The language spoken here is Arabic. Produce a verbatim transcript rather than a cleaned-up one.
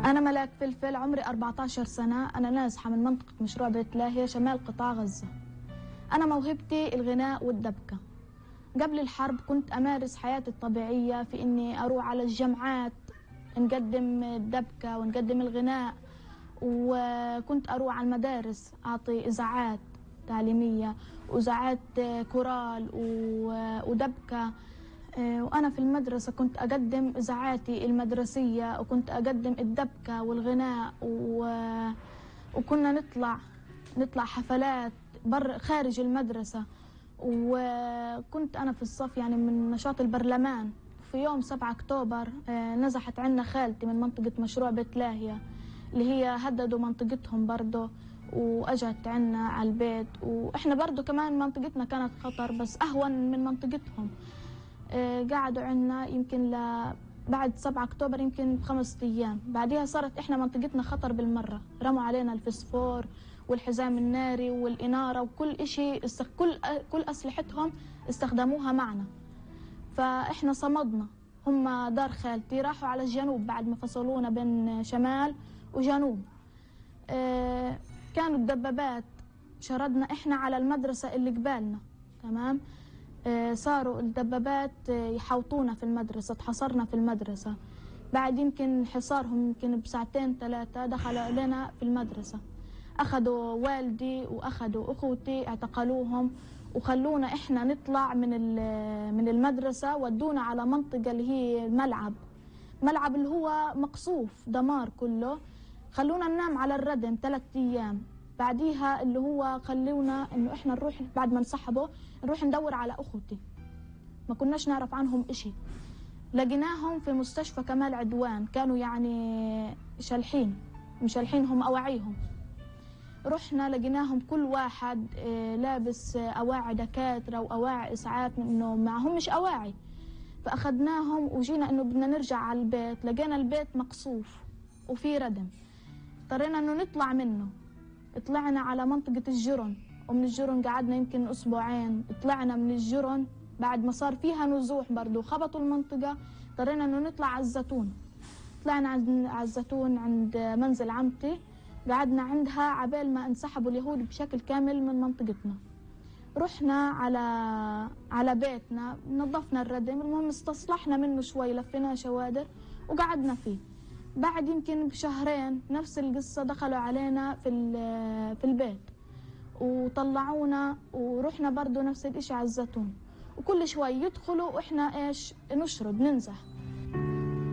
أنا ملاك فلفل، عمري أربعة عشر سنة. أنا نازحة من منطقة مشروع بيت لاهية شمال قطاع غزة. أنا موهبتي الغناء والدبكة. قبل الحرب كنت أمارس حياتي الطبيعية في إني أروح على الجامعات نقدم الدبكة ونقدم الغناء، وكنت أروح على المدارس أعطي إذاعات تعليمية وإذاعات كورال ودبكة. وأنا في المدرسة كنت أقدم إذاعاتي المدرسية وكنت أقدم الدبكة والغناء، وكنا نطلع نطلع حفلات بر خارج المدرسة. وكنت أنا في الصف يعني من نشاط البرلمان. في يوم سبعة أكتوبر نزحت عنا خالتي من منطقة مشروع بيت لاهية اللي هي هددوا منطقتهم برضه، وأجت عنا على البيت. وإحنا برضه كمان منطقتنا كانت خطر بس أهون من منطقتهم. قعدوا عنا يمكن ل بعد سبعة أكتوبر يمكن بخمس أيام. بعدها صارت إحنا منطقتنا خطر بالمرة، رموا علينا الفسفور والحزام الناري والإنارة وكل إشي، كل كل أسلحتهم استخدموها معنا. فإحنا صمدنا. هم دار خالتي راحوا على الجنوب بعد ما فصلونا بين شمال وجنوب. كانوا الدبابات شردنا إحنا على المدرسة اللي قبالنا، تمام. صاروا الدبابات يحوطونا في المدرسة، تحصرنا في المدرسة. بعد يمكن حصارهم يمكن بساعتين ثلاثة دخلوا علينا في المدرسة، أخذوا والدي وأخذوا أخوتي اعتقلوهم وخلونا إحنا نطلع من من المدرسة، ودونا على منطقة اللي هي الملعب، ملعب اللي هو مقصوف دمار كله. خلونا ننام على الردم ثلاث أيام. بعديها اللي هو خلونا إنه إحنا نروح بعد ما انسحبوا نروح ندور على أخوتي، ما كناش نعرف عنهم إشي. لقيناهم في مستشفى كمال عدوان، كانوا يعني شالحين مشالحينهم أواعيهم. رحنا لقيناهم كل واحد لابس أواعي دكاترة وأواعي إسعاف إنه معهم مش أواعي. فأخذناهم وجينا إنه بدنا نرجع على البيت، لقينا البيت مقصوف وفي ردم. اضطرينا إنه نطلع منه. طلعنا على منطقة الجرن، ومن الجرن قعدنا يمكن أسبوعين. طلعنا من الجرن بعد ما صار فيها نزوح برضو خبطوا المنطقة، اضطرينا إنه نطلع على الزيتون. طلعنا على الزيتون عند منزل عمتي، قعدنا عندها عبال ما انسحبوا اليهود بشكل كامل من منطقتنا. رحنا على على بيتنا، نظفنا الردم، المهم استصلحنا منه شوي، لفينا شوادر وقعدنا فيه. بعد يمكن بشهرين نفس القصة، دخلوا علينا في في البيت وطلعونا، ورحنا برضو نفس الاشي على الزيتون. وكل شوي يدخلوا واحنا ايش نشرد ننزح.